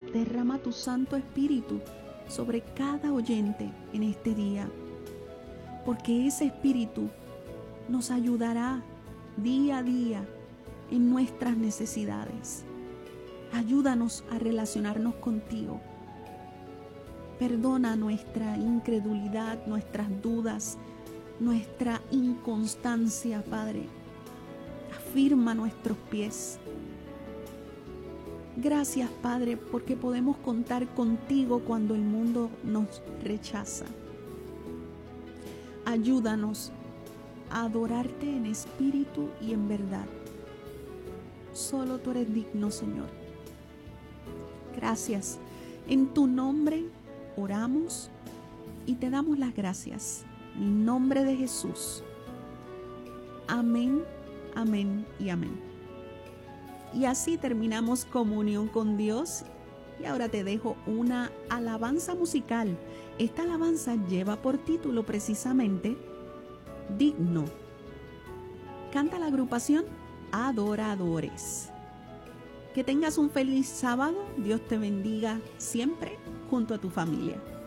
Derrama tu Santo Espíritu sobre cada oyente en este día, porque ese Espíritu nos ayudará día a día en nuestras necesidades. Ayúdanos a relacionarnos contigo. Perdona nuestra incredulidad, nuestras dudas, nuestra inconstancia, Padre. Afirma nuestros pies. Gracias, Padre, porque podemos contar contigo cuando el mundo nos rechaza. Ayúdanos a adorarte en espíritu y en verdad. Solo tú eres digno, Señor. Gracias. En tu nombre oramos y te damos las gracias. En el nombre de Jesús. Amén, amén y amén. Y así terminamos comunión con Dios. Y ahora te dejo una alabanza musical. Esta alabanza lleva por título precisamente Digno. Canta la agrupación Adoradores. Que tengas un feliz sábado. Dios te bendiga siempre junto a tu familia.